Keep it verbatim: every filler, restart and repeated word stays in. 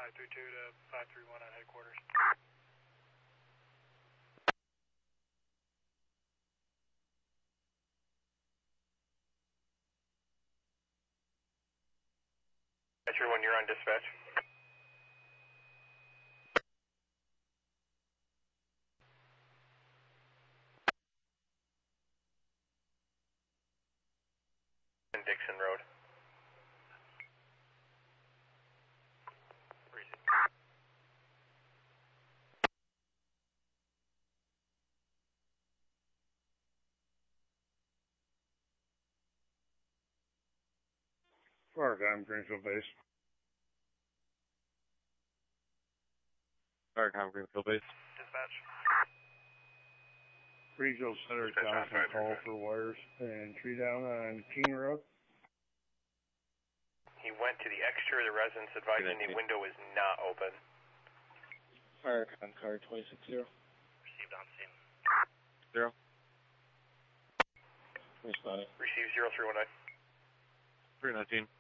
five three two to five three one at headquarters. Dispatcher one, you're on dispatch. And Dixon Road. Farcom, Greenfield Base. Farcom, Greenfield Base. Dispatch. Regional Center Johnson call for wires and tree down on King Road. He went to the exterior of the residence, advising the window is not open. Farcom, car two six zero. Received on scene. Zero. Responding. Receive zero three one nine. three nineteen.